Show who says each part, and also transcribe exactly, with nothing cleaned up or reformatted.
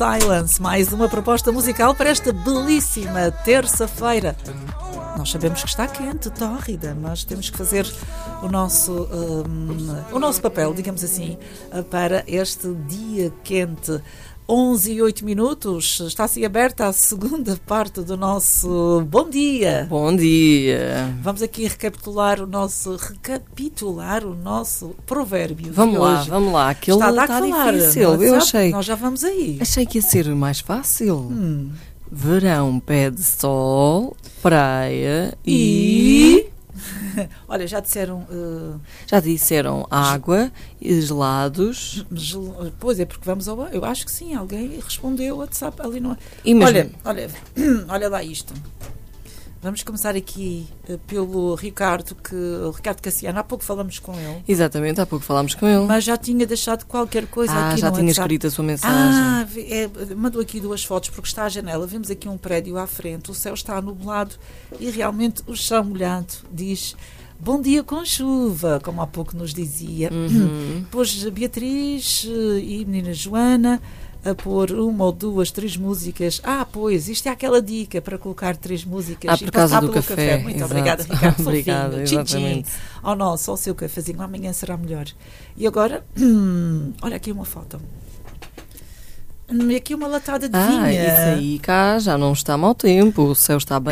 Speaker 1: Silence, mais uma proposta musical para esta belíssima terça-feira. Nós sabemos que está quente, tórrida, mas temos que fazer o nosso, um, o nosso papel, digamos assim, para este dia quente. onze e oito minutos, está assim aberta a segunda parte do nosso Bom Dia.
Speaker 2: Bom dia.
Speaker 1: Vamos aqui recapitular o nosso, recapitular o nosso provérbio.
Speaker 2: Vamos lá,
Speaker 1: hoje.
Speaker 2: vamos lá, aquele
Speaker 1: está a dar
Speaker 2: está
Speaker 1: que falar,
Speaker 2: difícil, eu achei.
Speaker 1: Nós já vamos aí.
Speaker 2: Achei que ia ser mais fácil.
Speaker 1: Hum.
Speaker 2: Verão pede sol, praia
Speaker 1: E...
Speaker 2: e...
Speaker 1: Olha, já disseram... Uh...
Speaker 2: Já disseram água, gelados...
Speaker 1: Gel... Pois é, porque vamos ao... Eu acho que sim, alguém respondeu o WhatsApp ali no...
Speaker 2: E mesmo...
Speaker 1: Olha, olha, olha lá isto. Vamos começar aqui uh, pelo Ricardo, que o Ricardo Cassiano, há pouco falamos com ele.
Speaker 2: Exatamente, há pouco falámos com ele.
Speaker 1: Mas já tinha deixado qualquer coisa
Speaker 2: ah,
Speaker 1: aqui
Speaker 2: já
Speaker 1: no
Speaker 2: tinha
Speaker 1: WhatsApp.
Speaker 2: escrito a sua mensagem.
Speaker 1: Ah, é, mandou aqui duas fotos, porque está à janela, vemos aqui um prédio à frente, o céu está nublado e realmente o chão molhado. Diz, bom dia com chuva, como há pouco nos dizia.
Speaker 2: Uhum.
Speaker 1: Pois Beatriz e menina Joana a pôr uma ou duas, três músicas. Ah, pois, isto é aquela dica para colocar três músicas
Speaker 2: ah,
Speaker 1: e
Speaker 2: por causa
Speaker 1: passar
Speaker 2: do
Speaker 1: pelo
Speaker 2: café.
Speaker 1: Muito
Speaker 2: Exato.
Speaker 1: obrigada, Ricardo.
Speaker 2: Obrigada,
Speaker 1: Tchim,
Speaker 2: exatamente.
Speaker 1: tchim. Ao nosso, ao seu cafezinho, amanhã será melhor. E agora, olha aqui uma foto. E aqui uma latada de
Speaker 2: ah,
Speaker 1: vinha.
Speaker 2: isso aí cá já não está mau tempo, o céu está bem